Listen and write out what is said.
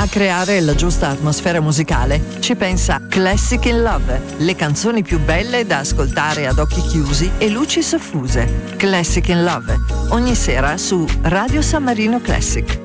creare la giusta atmosfera musicale ci pensa Classic in Love, le canzoni più belle da ascoltare ad occhi chiusi e luci soffuse. Classic in Love, ogni sera su Radio San Marino Classic.